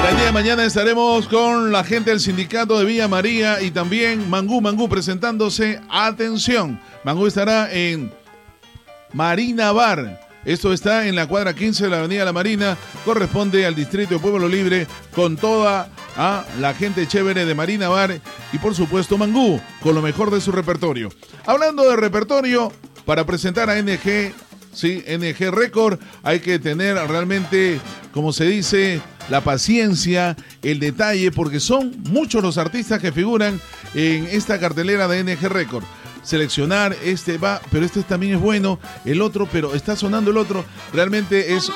El día de mañana estaremos con la gente del sindicato de Villa María y también Mangú presentándose. Atención, Mangú estará en Marina Bar. Esto está en la cuadra 15 de la avenida La Marina, corresponde al distrito de Pueblo Libre, con toda la gente chévere de Marina Bar y por supuesto Mangú, con lo mejor de su repertorio. Hablando de repertorio, para presentar a NG, sí, NG Record, hay que tener realmente, como se dice, la paciencia, el detalle, porque son muchos los artistas que figuran en esta cartelera de NG Record. Seleccionar, este va, pero este también es bueno, el otro, pero está sonando el otro, realmente es